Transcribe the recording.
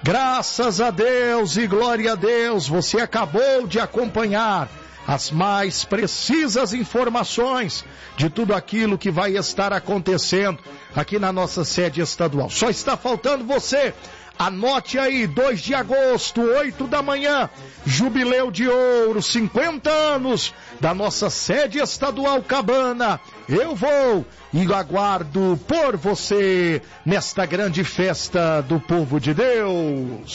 Graças a Deus e glória a Deus, você acabou de acompanhar as mais precisas informações de tudo aquilo que vai estar acontecendo aqui na nossa sede estadual. Só está faltando você. Anote aí, 2 de agosto, 8 da manhã, Jubileu de Ouro, 50 anos da nossa sede estadual Cabana. Eu vou e aguardo por você nesta grande festa do povo de Deus.